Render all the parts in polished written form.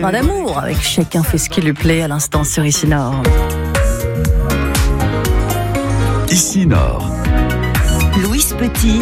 train d'amour avec Chacun fait ce qui lui plaît à l'instant sur Ici Nord. Ici Nord. Louise Petit.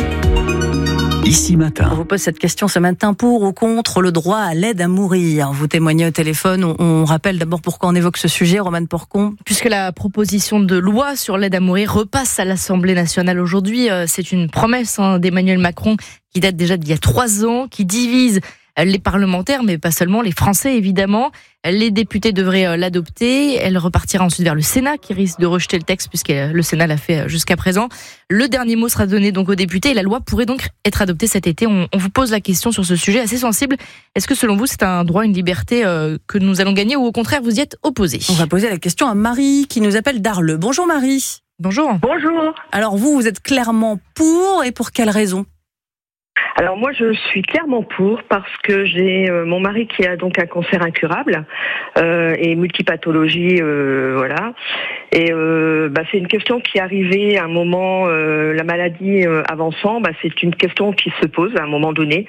Ici Matin. On vous pose cette question ce matin: pour ou contre le droit à l'aide à mourir? Vous témoignez au téléphone. On rappelle d'abord pourquoi on évoque ce sujet, Romane Porcon. Puisque la proposition de loi sur l'aide à mourir repasse à l'Assemblée nationale aujourd'hui, c'est une promesse d'Emmanuel Macron qui date déjà d'il y a 3 ans, qui divise les parlementaires, mais pas seulement, les Français évidemment. Les députés devraient l'adopter. Elle repartira ensuite vers le Sénat qui risque de rejeter le texte puisque le Sénat l'a fait jusqu'à présent. Le dernier mot sera donné donc aux députés et la loi pourrait donc être adoptée cet été. On vous pose la question sur ce sujet assez sensible. Est-ce que selon vous c'est un droit, une liberté que nous allons gagner ou au contraire vous y êtes opposé? On va poser la question à Marie qui nous appelle d'Arleux. Bonjour Marie. Bonjour. Bonjour. Alors vous êtes clairement pour, et pour quelle raison? Alors moi je suis clairement pour parce que j'ai mon mari qui a donc un cancer incurable et multipathologie, voilà. Et c'est une question qui est arrivée à un moment, la maladie avançant, c'est une question qui se pose à un moment donné,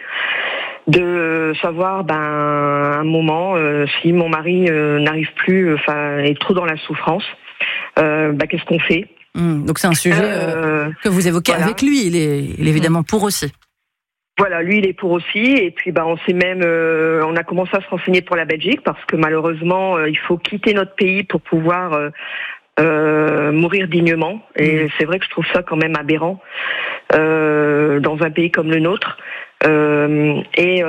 de savoir à un moment si mon mari n'arrive plus, est trop dans la souffrance, qu'est-ce qu'on fait? Donc c'est un sujet que vous évoquez avec lui. Il est évidemment pour aussi. Voilà, lui il est pour aussi, et puis on s'est même, on a commencé à se renseigner pour la Belgique parce que malheureusement il faut quitter notre pays pour pouvoir mourir dignement, et c'est vrai que je trouve ça quand même aberrant dans un pays comme le nôtre. Je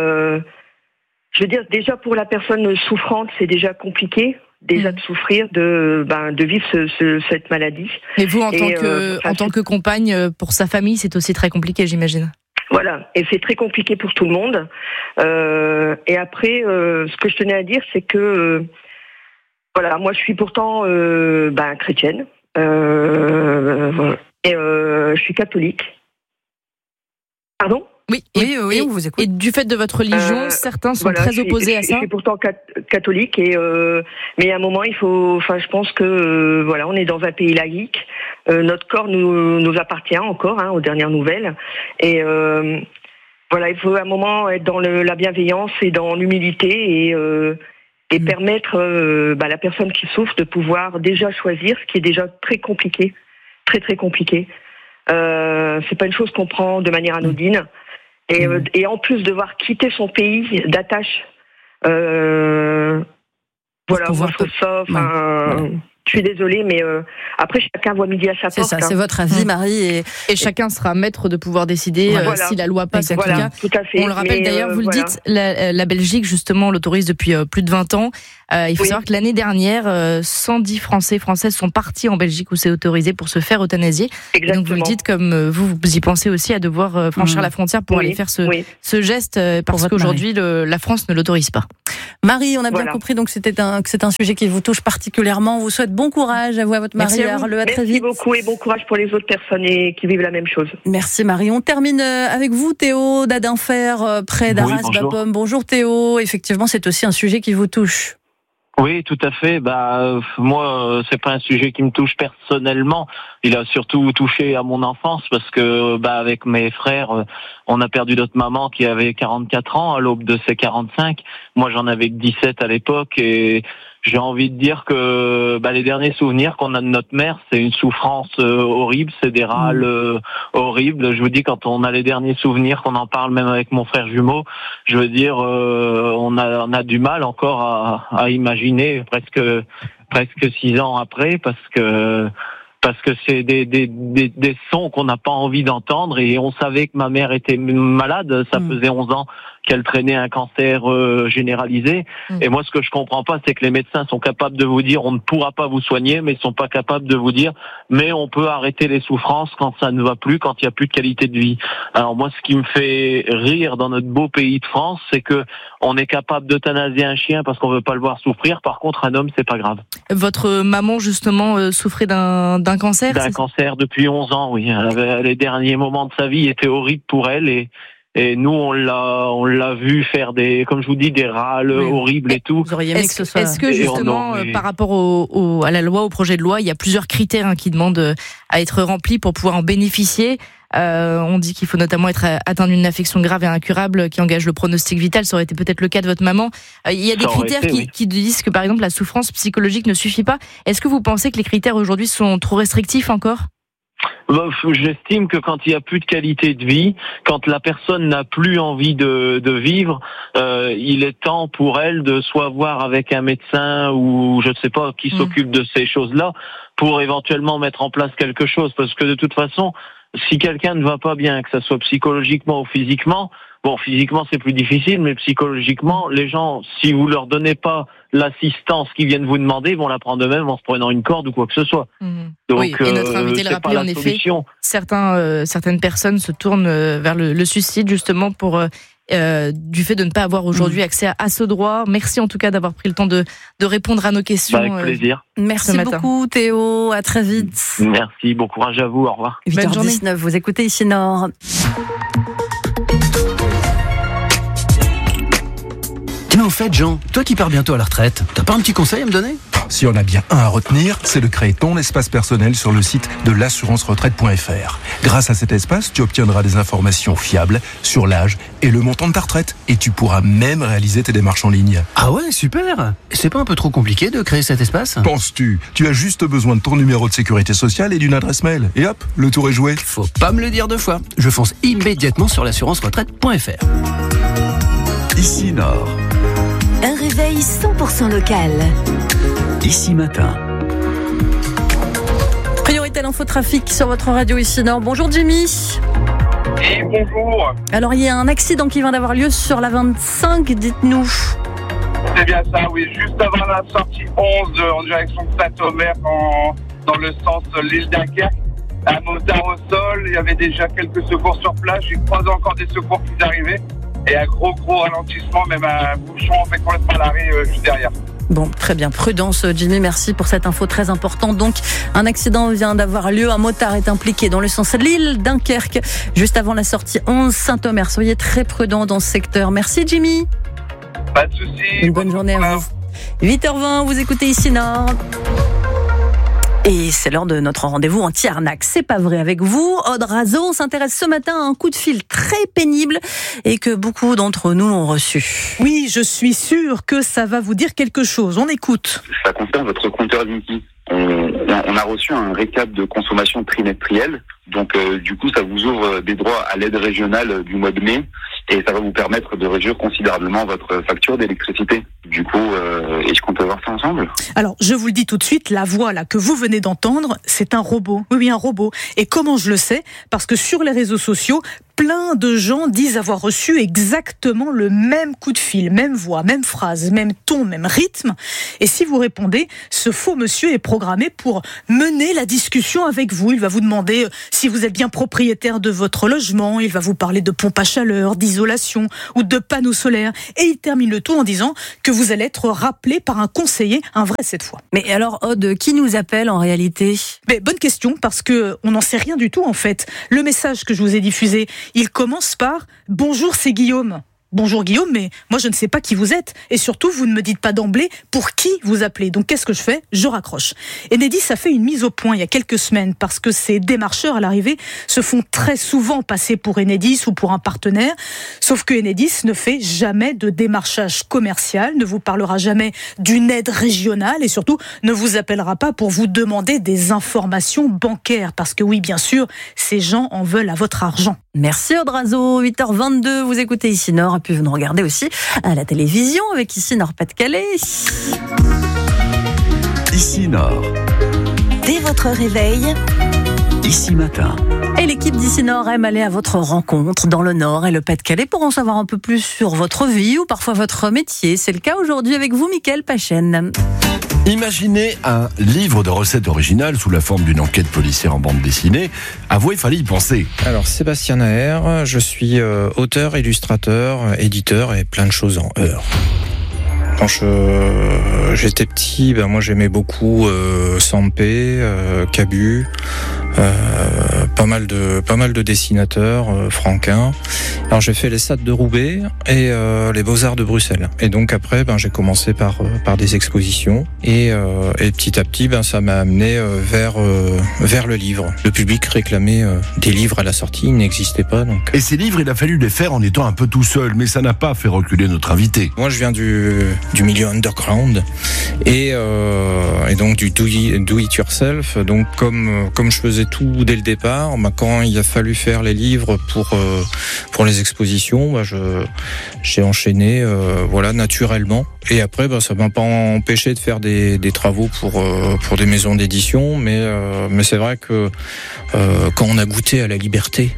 veux dire, déjà pour la personne souffrante c'est déjà compliqué. Déjà de souffrir, de vivre cette maladie. Et vous, en tant que compagne, pour sa famille, c'est aussi très compliqué, j'imagine. Voilà, et c'est très compliqué pour tout le monde. Et après, ce que je tenais à dire, c'est que moi je suis pourtant chrétienne, et je suis catholique. Pardon ? Oui, on vous écoute. Et du fait de votre religion, certains sont très opposés à ça. Je suis pourtant catholique, mais à un moment il faut. Je pense que on est dans un pays laïque. Notre corps nous appartient encore, aux dernières nouvelles. Et il faut à un moment être dans la bienveillance et dans l'humilité et permettre à la personne qui souffre de pouvoir déjà choisir, ce qui est déjà très compliqué, très très compliqué. C'est pas une chose qu'on prend de manière anodine. Et en plus devoir quitter son pays d'attache, moi je trouve ça. Je suis désolée, mais après chacun voit midi à sa porte. C'est ça, c'est votre avis, Marie. Et chacun sera maître de pouvoir décider si la loi passe. Voilà, tout à fait. On le rappelle d'ailleurs, vous le dites, la Belgique justement l'autorise depuis plus de 20 ans. Il faut savoir que l'année dernière, 110 Françaises sont partis en Belgique où c'est autorisé pour se faire euthanasier. Exactement. Donc vous le dites comme vous y pensez aussi à devoir franchir la frontière pour aller faire ce geste parce qu'aujourd'hui la France ne l'autorise pas. Marie, on a bien compris donc que c'est un sujet qui vous touche particulièrement. On vous souhaite bon courage à vous, à votre mari, à Arleux. À très vite. Merci beaucoup et bon courage pour les autres personnes qui vivent la même chose. Merci Marie. On termine avec vous, Théo d'Adinfer, près d'Arras-Bapaume. Bonjour Théo. Effectivement, c'est aussi un sujet qui vous touche. Oui, tout à fait. Moi, c'est pas un sujet qui me touche personnellement. Il a surtout touché à mon enfance parce que, avec mes frères, on a perdu notre maman qui avait 44 ans à l'aube de ses 45. Moi, j'en avais que 17 à l'époque et j'ai envie de dire que les derniers souvenirs qu'on a de notre mère, c'est une souffrance horrible, c'est des râles horribles. Je vous dis, quand on a les derniers souvenirs, qu'on en parle même avec mon frère jumeau, je veux dire, on a du mal encore à imaginer presque 6 ans après, parce que c'est des sons qu'on n'a pas envie d'entendre, et on savait que ma mère était malade, ça faisait 11 ans qu'elle traînait un cancer généralisé. Et moi, ce que je comprends pas, c'est que les médecins sont capables de vous dire on ne pourra pas vous soigner, mais ils sont pas capables de vous dire mais on peut arrêter les souffrances quand ça ne va plus, quand il y a plus de qualité de vie. Alors moi, ce qui me fait rire dans notre beau pays de France, c'est que on est capable d'euthanasier un chien parce qu'on veut pas le voir souffrir. Par contre, un homme, c'est pas grave. Votre maman, justement, souffrait d'un cancer? D'un cancer depuis 11 ans, oui. Les derniers moments de sa vie étaient horribles pour elle, et nous, on l'a vu faire comme je vous dis, des râles horribles et tout. Vous auriez aimé que ce soit... Est-ce que justement, par rapport à la loi, au projet de loi, il y a plusieurs critères qui demandent à être remplis pour pouvoir en bénéficier? On dit qu'il faut notamment être atteint d'une affection grave et incurable qui engage le pronostic vital. Ça aurait été peut-être le cas de votre maman. Il y a des critères qui disent que, par exemple, la souffrance psychologique ne suffit pas. Est-ce que vous pensez que les critères aujourd'hui sont trop restrictifs encore ? J'estime que quand il n'y a plus de qualité de vie, quand la personne n'a plus envie de vivre, il est temps pour elle de soit voir avec un médecin ou je ne sais pas qui s'occupe de ces choses-là pour éventuellement mettre en place quelque chose. Parce que de toute façon, si quelqu'un ne va pas bien, que ça soit psychologiquement ou physiquement, bon, physiquement c'est plus difficile, mais psychologiquement, les gens, si vous leur donnez pas l'assistance qu'ils viennent vous demander, ils vont la prendre eux-mêmes en se prenant une corde ou quoi que ce soit. Donc, oui, et notre invité le rappelait, en effet, certaines personnes se tournent vers le suicide justement pour du fait de ne pas avoir aujourd'hui accès à ce droit. Merci en tout cas d'avoir pris le temps de répondre à nos questions. Avec plaisir. Merci beaucoup Théo, à très vite. Merci, bon courage à vous, au revoir. 8h19, vous écoutez Ici Nord. Mais au fait, Jean, toi qui pars bientôt à la retraite, t'as pas un petit conseil à me donner ? Si on a bien un à retenir, c'est de créer ton espace personnel sur le site de l'assurance-retraite.fr. Grâce à cet espace, tu obtiendras des informations fiables sur l'âge et le montant de ta retraite. Et tu pourras même réaliser tes démarches en ligne. Ah ouais, super ! C'est pas un peu trop compliqué de créer cet espace ? Penses-tu ? Tu as juste besoin de ton numéro de sécurité sociale et d'une adresse mail. Et hop, le tour est joué. Faut pas me le dire deux fois. Je fonce immédiatement sur l'assurance-retraite.fr. Ici Nord. Un réveil 100% local. Ici Matin. Priorité à l'infotrafic sur votre radio Ici Nord. Bonjour Jimmy. Et bonjour. Alors il y a un accident qui vient d'avoir lieu sur la 25, dites-nous. C'est bien ça, oui. Juste avant la sortie 11 en direction de Saint-Omer dans le sens l'île Dunkerque. Un motard au sol, il y avait déjà quelques secours sur place. J'ai croisé encore des secours qui arrivaient. Et un gros ralentissement, même un bouchon fait complètement l'arrêt juste derrière. Bon, très bien. Prudence, Jimmy. Merci pour cette info très importante. Donc, un accident vient d'avoir lieu. Un motard est impliqué dans le sens de l'île Dunkerque, juste avant la sortie 11 Saint-Omer. Soyez très prudents dans ce secteur. Merci, Jimmy. Pas de souci. Une bonne journée à vous. 8h20, vous écoutez Ici Nord. Et c'est l'heure de notre rendez-vous anti-arnaque. C'est pas vrai avec vous. Aude Razo, on s'intéresse ce matin à un coup de fil très pénible et que beaucoup d'entre nous ont reçu. Oui, je suis sûre que ça va vous dire quelque chose. On écoute. Ça concerne votre compteur Linky. On a reçu un récap de consommation trimestrielle. Donc, du coup, ça vous ouvre des droits à l'aide régionale du mois de mai et ça va vous permettre de réduire considérablement votre facture d'électricité. Du coup, est-ce qu'on peut voir ça ensemble ? Alors, je vous le dis tout de suite, la voix là que vous venez d'entendre, c'est un robot. Oui, un robot. Et comment je le sais ? Parce que sur les réseaux sociaux, plein de gens disent avoir reçu exactement le même coup de fil, même voix, même phrase, même ton, même rythme. Et si vous répondez, ce faux monsieur est programmé pour mener la discussion avec vous. Il va vous demander si vous êtes bien propriétaire de votre logement, il va vous parler de pompe à chaleur, d'isolation ou de panneaux solaires. Et il termine le tout en disant que vous allez être rappelé par un conseiller, un vrai cette fois. Mais alors, Aude, qui nous appelle en réalité ? Mais bonne question, parce que on n'en sait rien du tout en fait. Le message que je vous ai diffusé, il commence par « Bonjour, c'est Guillaume ». Bonjour Guillaume, mais moi je ne sais pas qui vous êtes et surtout vous ne me dites pas d'emblée pour qui vous appelez. Donc qu'est-ce que je fais ? Je raccroche. Enedis a fait une mise au point il y a quelques semaines parce que ces démarcheurs à l'arrivée se font très souvent passer pour Enedis ou pour un partenaire, sauf que Enedis ne fait jamais de démarchage commercial, ne vous parlera jamais d'une aide régionale et surtout ne vous appellera pas pour vous demander des informations bancaires parce que oui bien sûr, ces gens en veulent à votre argent. Merci Aude Razo, 8h22, vous écoutez Ici Nord, et puis vous nous regardez aussi à la télévision avec Ici Nord Pas-de-Calais. Ici Nord. Dès votre réveil, Ici Matin. Et l'équipe d'Ici Nord aime aller à votre rencontre dans le Nord et le Pas-de-Calais pour en savoir un peu plus sur votre vie ou parfois votre métier. C'est le cas aujourd'hui avec vous, Mickaël Pachen. Imaginez un livre de recettes originales sous la forme d'une enquête policière en bande dessinée. Avouez, il fallait y penser. Alors, Sébastien Naher, je suis auteur, illustrateur, éditeur et plein de choses en heure. Quand j'étais petit, moi j'aimais beaucoup Sampé, Cabu, Pas mal de dessinateurs franquins. Alors j'ai fait les SAT de Roubaix et les Beaux-Arts de Bruxelles. Et donc après, j'ai commencé par des expositions et petit à petit, ça m'a amené vers le livre. Le public réclamait des livres à la sortie, ils n'existaient pas. Donc. Et ces livres, il a fallu les faire en étant un peu tout seul, mais ça n'a pas fait reculer notre invité. Moi, je viens du milieu underground et donc du do it yourself. Donc comme je faisais tout dès le départ, quand il a fallu faire les livres pour les expositions, j'ai enchaîné naturellement. Et après, ça m'a pas empêché de faire des travaux pour des maisons d'édition, mais c'est vrai que quand on a goûté à la liberté,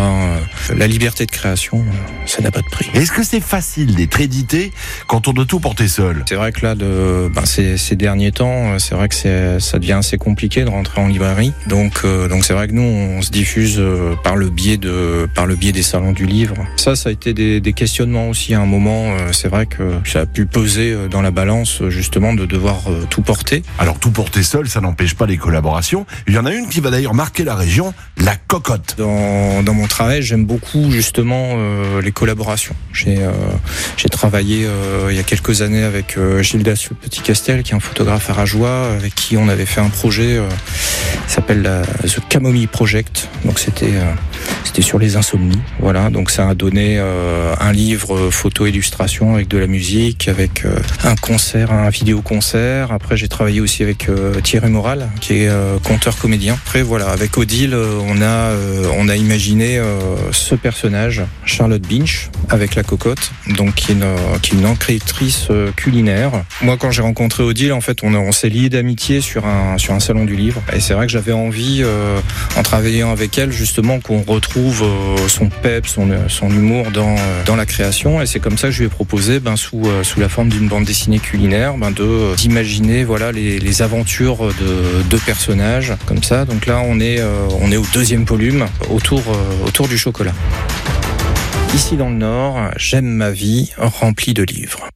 la liberté de création, ça n'a pas de prix. Est-ce que c'est facile d'être édité quand on doit tout porter seul ? C'est vrai que là, ces derniers temps, c'est vrai que ça devient assez compliqué de rentrer en librairie. Donc c'est vrai que nous, on se diffuse par le biais des salons du livre. Ça a été des questionnements aussi à un moment. C'est vrai que ça a pu peser dans la balance justement de devoir tout porter. Alors tout porter seul, ça n'empêche pas les collaborations. Il y en a une qui va d'ailleurs marquer la région, la cocotte. Dans mon travail, j'aime beaucoup justement les collaborations. J'ai travaillé il y a quelques années avec Gildas Petit-Castel, qui est un photographe arageois, avec qui on avait fait un projet qui s'appelle The Camomille Project. Donc c'était sur les insomnies. Voilà, donc ça a donné un livre photo-illustration avec de la musique, avec un concert, un vidéo-concert. Après, j'ai travaillé aussi avec Thierry Moral, qui est conteur-comédien. Après, voilà, avec Odile, on a imaginé ce personnage, Charlotte Binch, avec la cocotte, donc qui est une enquêtrice culinaire. Moi, quand j'ai rencontré Odile, en fait, on s'est liés d'amitié sur un salon du livre. Et c'est vrai que j'avais envie, en travaillant avec elle, justement, qu'on retrouve son pep, son humour dans la création. Et c'est comme ça que je lui ai proposé, sous la forme d'une bande dessinée culinaire, d'imaginer les aventures de deux personnages comme ça. Donc là, on est au 2e volume autour du chocolat. Ici dans le Nord, j'aime ma vie remplie de livres.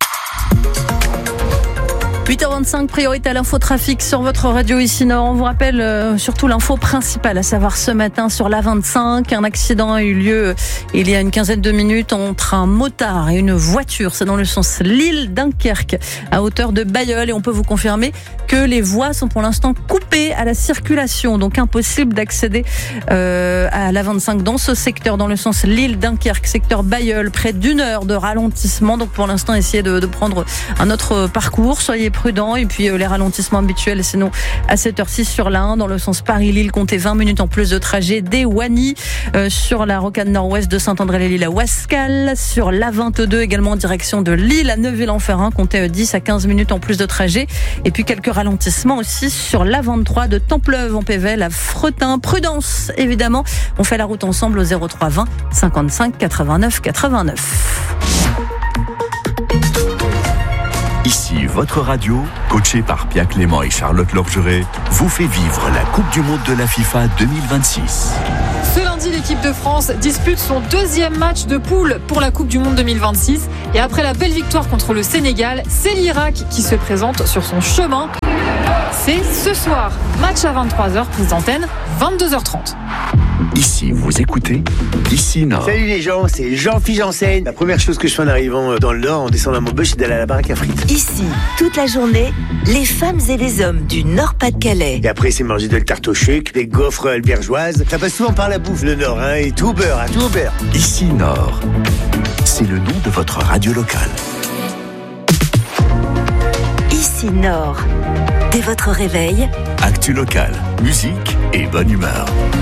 8h25, priorité à l'infotrafic sur votre radio ici Nord. On vous rappelle surtout l'info principale, à savoir ce matin sur l'A25. Un accident a eu lieu il y a une quinzaine de minutes entre un motard et une voiture. C'est dans le sens Lille-Dunkerque, à hauteur de Bailleul. Et on peut vous confirmer que les voies sont pour l'instant coupées à la circulation. Donc impossible d'accéder à l'A25 dans ce secteur, dans le sens Lille-Dunkerque, secteur Bailleul. Près d'1 heure de ralentissement. Donc pour l'instant, essayez de prendre un autre parcours. Soyez prudent, et puis les ralentissements habituels, sinon à cette heure-ci sur la 1 dans le sens Paris-Lille, comptez 20 minutes en plus de trajet dès Wany, sur la rocade nord-ouest de Saint-André-les-Lilles à Ouascal, sur l'A22 également en direction de Lille à Neuville-en-Ferrain, comptez 10 à 15 minutes en plus de trajet, et puis quelques ralentissements aussi sur l'A23 de Templeuve en Pével à Fretin. Prudence évidemment, on fait la route ensemble au 03 20 55 89 89. Ici, votre radio, coachée par Pia Clément et Charlotte Lorgeret, vous fait vivre la Coupe du Monde de la FIFA 2026. Ce lundi, l'équipe de France dispute son 2e match de poule pour la Coupe du Monde 2026. Et après la belle victoire contre le Sénégal, c'est l'Irak qui se présente sur son chemin. C'est ce soir, match à 23h, prise d'antenne, 22h30. Ici, vous écoutez Ici Nord. Salut les gens, c'est Jean-Philippe Janssen. La première chose que je fais en arrivant dans le Nord, en descendant à Montbeuch, c'est d'aller à la baraque à frites. Ici, toute la journée, les femmes et les hommes du Nord-Pas-de-Calais. Et après, c'est manger de la tarte au chuc, des gaufres albergeoises. Ça passe souvent par la bouffe, le Nord, et tout au beurre, tout au beurre. Ici Nord, c'est le nom de votre radio locale. Ici Nord, dès votre réveil, actu locale, musique et bonne humeur.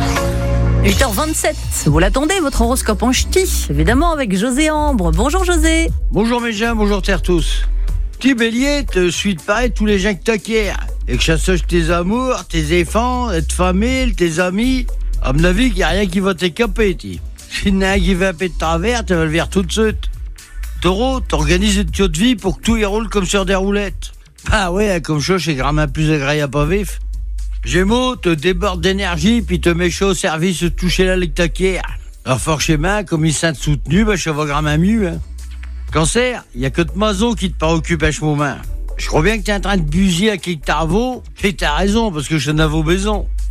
8h27, vous l'attendez, votre horoscope en ch'ti, évidemment avec José Ambre. Bonjour José. Bonjour mes gens, bonjour terre tous. Petit bélier, te suis de pareil tous les gens que t'acquiers. Et que chassage tes amours, tes enfants, tes familles, tes amis. À mon avis, qu'il n'y a rien qui va t'écaper, ti. Si il y en a un qui va de travers, tu vas le voir tout de suite. Taureau, t'organises une tuyau de vie pour que tout y roule comme sur des roulettes. Ah ouais, comme ça, c'est vraiment plus agréable à vivre. Gémeaux, te déborde d'énergie puis te met chaud au service de toucher la lectaquière. Alors forcément, comme ils sont soutenus, ça va vraiment mieux. Hein. Cancer, il n'y a que de mazo qui te préoccupe à ce moment. Je crois bien que tu es en train de busiller à quelques travaux, et t'as raison, parce que je n'en avais besoin.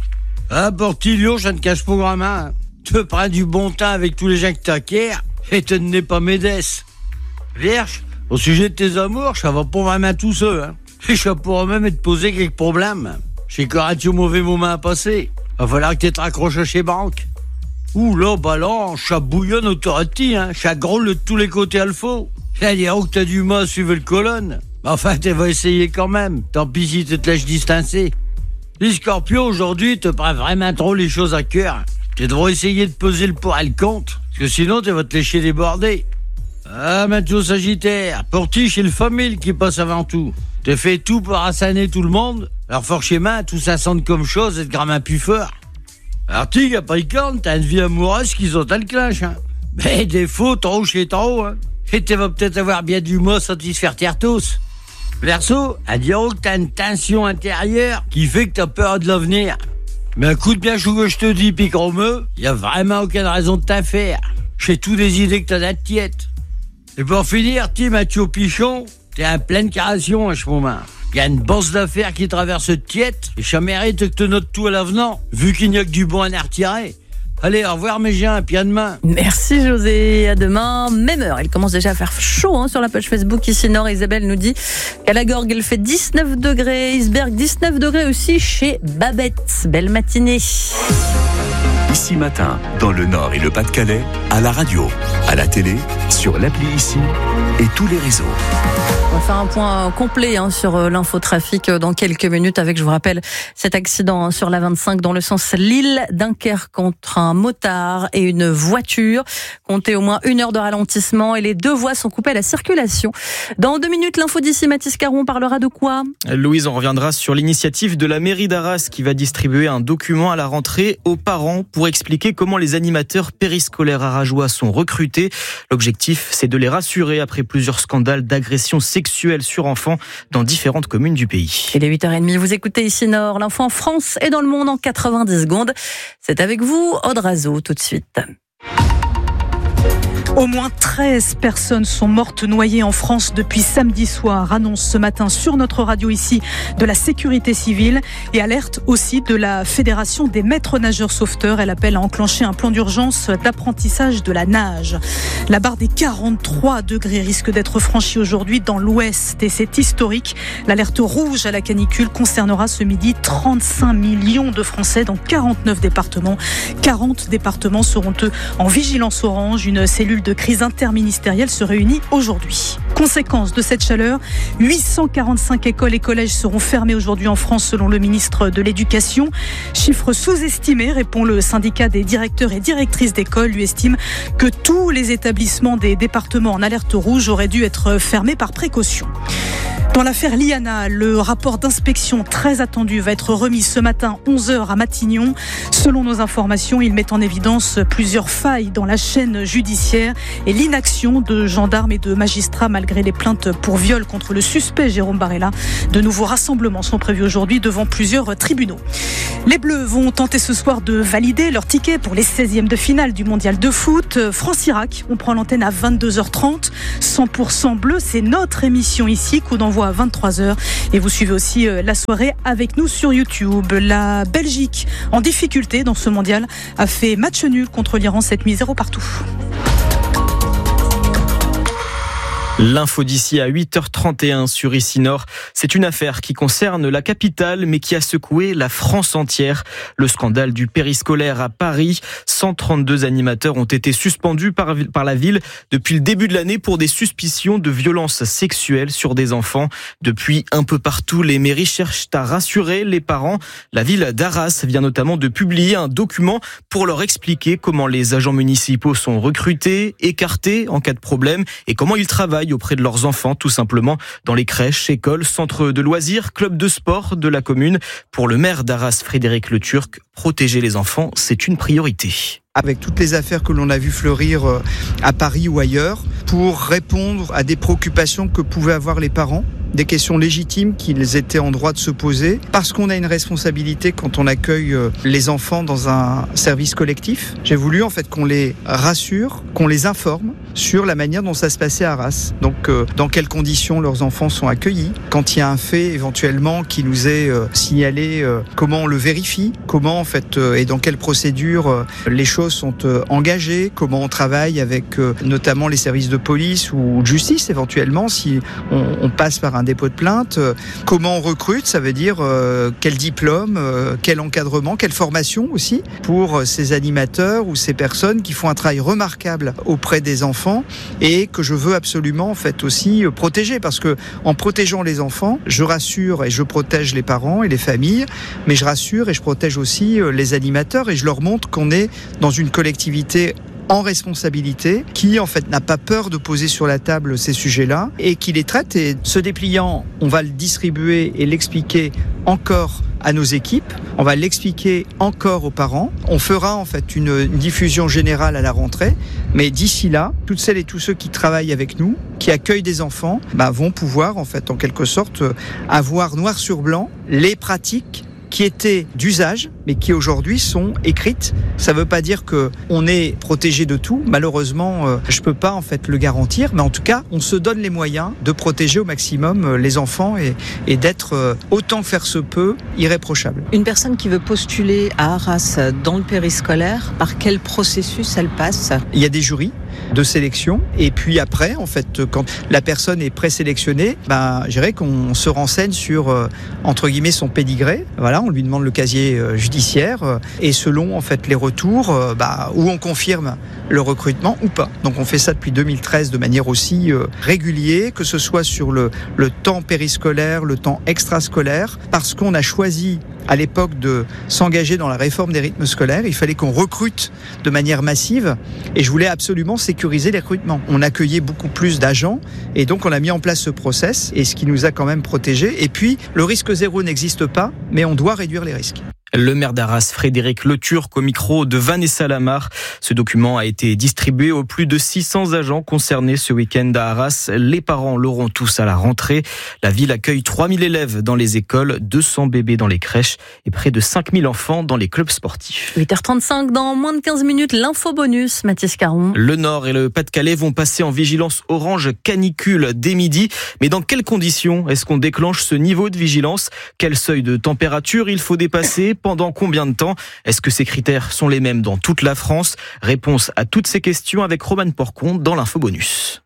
Ah, Portillo, je ne cache pas grand main. Te prends du bon temps avec tous les gens que t'acquiers et te n'es pas médesse. Vierge, au sujet de tes amours, ça va pas vraiment tout seul, hein. Et je pourrais même te poser quelques problèmes. J'ai correct au mauvais moment à passer. Va falloir que tu te raccroches chez banque. Ouh là, bah là, ça bouillonne autorité, hein. Ça groule de tous les côtés à le faux. C'est-à-dire que t'as du mal à suivre le colonne. Enfin, tu vas essayer quand même. Tant pis si tu te lèches distancer. Les Scorpions, aujourd'hui, te prennent vraiment trop les choses à cœur. Tu devrais essayer de peser le pour et le contre. Parce que sinon, tu vas te lécher déborder. Ah, maintenant, Sagittaire. Pour ti, c'est le famille qui passe avant tout. Tu fais tout pour assaner tout le monde. Alors, forcément, tout ça sonne comme chose et te grame un plus fort. Alors, tu, Capricorne, t'as une vie amoureuse qui saute à le clenche, hein. Mais défaut, trop chez trop, hein. Et tu vas peut-être avoir bien du mot satisfaire terre tous. Verseau, à dire que t'as une tension intérieure qui fait que t'as peur de l'avenir. Mais écoute bien ce que je te dis, Picromeux, y a vraiment aucune raison de t'affaire. J'ai tout des idées que t'as la tiète. Et pour finir, Mathieu Pichon, t'es en pleine création à ce moment. Il y a une bourse d'affaires qui traverse tiète, et ça mérite que te notes tout à l'avenant, vu qu'il n'y a que du bon à retirer. Allez, au revoir mes gens, puis à demain. Merci José, à demain, même heure. Il commence déjà à faire chaud sur la page Facebook ici Nord. Isabelle nous dit qu'à la Gorgue, il fait 19 degrés. Isberg, 19 degrés aussi chez Babette. Belle matinée. Ici Matin, dans le Nord et le Pas-de-Calais, à la radio, à la télé, sur l'appli Ici et tous les réseaux. On va faire un point complet sur l'infotrafic dans quelques minutes avec, je vous rappelle, cet accident sur la 25 dans le sens Lille-Dunkerque entre un motard et une voiture. Comptez au moins 1 heure de ralentissement et les 2 voies sont coupées à la circulation. Dans 2 minutes, l'info d'ici, Mathis Caron parlera de quoi ? Louise, on reviendra sur l'initiative de la mairie d'Arras qui va distribuer un document à la rentrée aux parents pour expliquer comment les animateurs périscolaires arageois sont recrutés. L'objectif, c'est de les rassurer après plusieurs scandales d'agression sexuelle sur enfants dans différentes communes du pays. Il est 8h30, vous écoutez ici Nord, l'info en France et dans le monde en 90 secondes. C'est avec vous, Aude Razo, tout de suite. Au moins 13 personnes sont mortes noyées en France depuis samedi soir, annonce ce matin sur notre radio ici de la sécurité civile et alerte aussi de la Fédération des maîtres nageurs sauveteurs. Elle appelle à enclencher un plan d'urgence d'apprentissage de la nage. La barre des 43 degrés risque d'être franchie aujourd'hui dans l'ouest et c'est historique. L'alerte rouge à la canicule concernera ce midi 35 millions de Français dans 49 départements. 40 départements seront eux en vigilance orange. Une cellule de crise interministérielle se réunit aujourd'hui. Conséquence de cette chaleur, 845 écoles et collèges seront fermés aujourd'hui en France selon le ministre de l'Éducation. Chiffre sous-estimé, répond le syndicat des directeurs et directrices d'école. Lui estime que tous les établissements des départements en alerte rouge auraient dû être fermés par précaution. Dans l'affaire Liana, le rapport d'inspection très attendu va être remis ce matin 11h à Matignon. Selon nos informations, il met en évidence plusieurs failles dans la chaîne judiciaire et l'inaction de gendarmes et de magistrats malgré les plaintes pour viol contre le suspect Jérôme Barella. De nouveaux rassemblements sont prévus aujourd'hui devant plusieurs tribunaux. Les Bleus vont tenter ce soir de valider leur ticket pour les 16e de finale du mondial de foot. France-Irak, on prend l'antenne à 22h30. 100% bleu, c'est notre émission ici, coup d'envoi à 23h. Et vous suivez aussi la soirée avec nous sur YouTube. La Belgique, en difficulté dans ce mondial, a fait match nul contre l'Iran, 7-0 partout. L'info d'ici à 8h31 sur Ici Nord. C'est une affaire qui concerne la capitale, mais qui a secoué la France entière. Le scandale du périscolaire à Paris. 132 animateurs ont été suspendus par la ville depuis le début de l'année pour des suspicions de violences sexuelles sur des enfants. Depuis, un peu partout, les mairies cherchent à rassurer les parents. La ville d'Arras vient notamment de publier un document pour leur expliquer comment les agents municipaux sont recrutés, écartés en cas de problème et comment ils travaillent auprès de leurs enfants, tout simplement, dans les crèches, écoles, centres de loisirs, clubs de sport de la commune. Pour le maire d'Arras, Frédéric Le Turc, protéger les enfants, c'est une priorité. Avec toutes les affaires que l'on a vu fleurir à Paris ou ailleurs, pour répondre à des préoccupations que pouvaient avoir les parents, des questions légitimes qu'ils étaient en droit de se poser, parce qu'on a une responsabilité quand on accueille les enfants dans un service collectif. J'ai voulu en fait qu'on les rassure, qu'on les informe, sur la manière dont ça se passait à Arras. Donc, dans quelles conditions leurs enfants sont accueillis, quand il y a un fait éventuellement qui nous est signalé, comment on le vérifie, comment en fait et dans quelle procédure les choses sont engagées, comment on travaille avec notamment les services de police ou de justice éventuellement si on passe par un dépôt de plainte, comment on recrute, ça veut dire quel diplôme, quel encadrement, quelle formation aussi pour ces animateurs ou ces personnes qui font un travail remarquable auprès des enfants et que je veux absolument en fait aussi protéger, parce que en protégeant les enfants, je rassure et je protège les parents et les familles, mais je rassure et je protège aussi les animateurs et je leur montre qu'on est dans une collectivité en responsabilité, qui en fait n'a pas peur de poser sur la table ces sujets-là et qui les traite. Et ce dépliant, on va le distribuer et l'expliquer encore à nos équipes, on va l'expliquer encore aux parents. On fera en fait une diffusion générale à la rentrée, mais d'ici là, toutes celles et tous ceux qui travaillent avec nous, qui accueillent des enfants, vont pouvoir en fait en quelque sorte avoir noir sur blanc les pratiques qui étaient d'usage, mais qui aujourd'hui sont écrites. Ça ne veut pas dire qu'on est protégé de tout. Malheureusement, je ne peux pas en fait le garantir, mais en tout cas, on se donne les moyens de protéger au maximum les enfants et d'être, autant que faire se peut, irréprochable. Une personne qui veut postuler à Arras dans le périscolaire, par quel processus elle passe ? Il y a des jurys de sélection, et puis après, en fait, quand la personne est présélectionnée, je dirais qu'on se renseigne sur, entre guillemets, son pédigré. Voilà, on lui demande le casier judiciaire, et selon, en fait, les retours, où on confirme le recrutement ou pas. Donc on fait ça depuis 2013 de manière aussi régulière, que ce soit sur le temps périscolaire, le temps extrascolaire, parce qu'on a choisi à l'époque de s'engager dans la réforme des rythmes scolaires. Il fallait qu'on recrute de manière massive et je voulais absolument sécuriser les recrutements. On accueillait beaucoup plus d'agents et donc on a mis en place ce process, et ce qui nous a quand même protégés. Et puis le risque zéro n'existe pas, mais on doit réduire les risques. Le maire d'Arras, Frédéric Leturc, au micro de Vanessa Lamar. Ce document a été distribué aux plus de 600 agents concernés ce week-end à Arras. Les parents l'auront tous à la rentrée. La ville accueille 3000 élèves dans les écoles, 200 bébés dans les crèches et près de 5000 enfants dans les clubs sportifs. 8h35, dans moins de 15 minutes, l'info bonus, Mathis Caron. Le Nord et le Pas-de-Calais vont passer en vigilance orange canicule dès midi. Mais dans quelles conditions est-ce qu'on déclenche ce niveau de vigilance ? Quel seuil de température il faut dépasser ? Pendant combien de temps ? Est-ce que ces critères sont les mêmes dans toute la France ? Réponse à toutes ces questions avec Romane Porcon dans l'info bonus.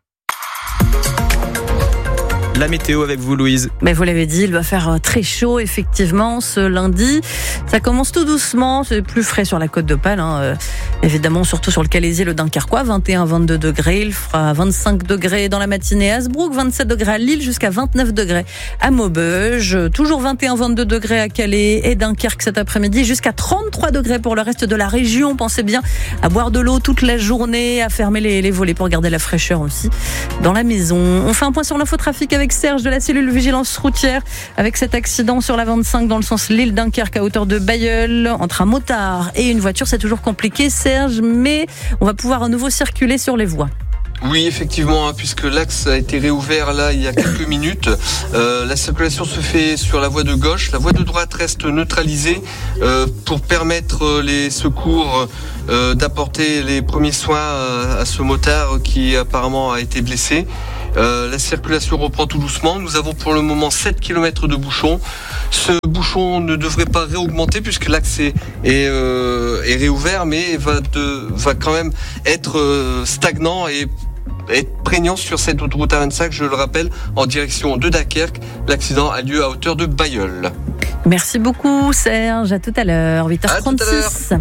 La météo avec vous, Louise. Mais vous l'avez dit, il va faire très chaud, effectivement, ce lundi. Ça commence tout doucement, c'est plus frais sur la Côte d'Opale, évidemment, surtout sur le Calaisis, le Dunkerquois, 21-22 degrés. Il fera 25 degrés dans la matinée à Hasbrook, 27 degrés à Lille, jusqu'à 29 degrés à Maubeuge. Toujours 21-22 degrés à Calais et Dunkerque cet après-midi, jusqu'à 33 degrés pour le reste de la région. Pensez bien à boire de l'eau toute la journée, à fermer les volets pour garder la fraîcheur aussi dans la maison. On fait un point sur l'infotrafic avec Serge de la cellule vigilance routière, avec cet accident sur la 25 dans le sens Lille-Dunkerque à hauteur de Bailleul, entre un motard et une voiture. C'est toujours compliqué, Serge, mais on va pouvoir à nouveau circuler sur les voies. Oui, effectivement, puisque l'axe a été réouvert là il y a quelques minutes. La circulation se fait sur la voie de gauche. La voie de droite reste neutralisée pour permettre les secours d'apporter les premiers soins à ce motard qui apparemment a été blessé. La circulation reprend tout doucement. Nous avons pour le moment 7 km de bouchons. Ce bouchon ne devrait pas réaugmenter puisque l'axe est réouvert, mais va quand même être stagnant et être prégnant sur cette autoroute A25, je le rappelle, en direction de Dunkerque. L'accident a lieu à hauteur de Bailleul. Merci beaucoup, Serge. À tout à l'heure, 8h36.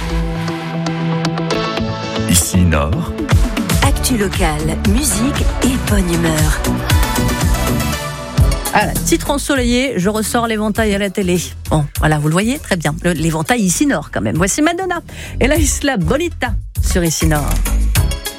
Ici Nord. Actu locale, musique et bonne humeur. Voilà, titre ensoleillé, je ressors l'éventail à la télé. Bon, voilà, vous le voyez, très bien. L'éventail ici Nord quand même. Voici Madonna et la Isla Bonita sur ici Nord.